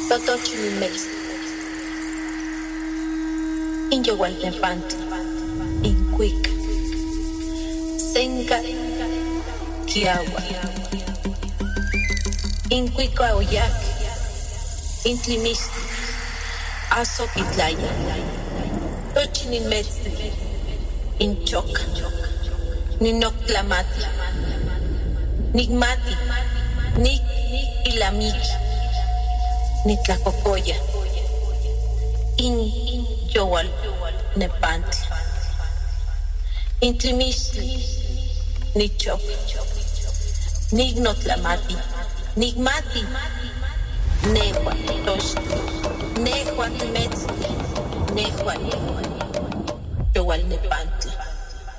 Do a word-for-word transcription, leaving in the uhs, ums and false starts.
Totochilimex, Inyowaltepantli, Incuic, Senca, Kiawa, Incuica Oyac, Intlimistli, Azoquitlaya, Tochilimetzli, Inchoc, Ninoctlamati, Nigmati, Nik Ilamiki, Nitlacocoya, In Yowal Nepantli, Intlimistli, Nichok, Nignotlamati, Nigmati, Nehua Toshti, Nehua Timetzli, Nehua Yowal Nepantli.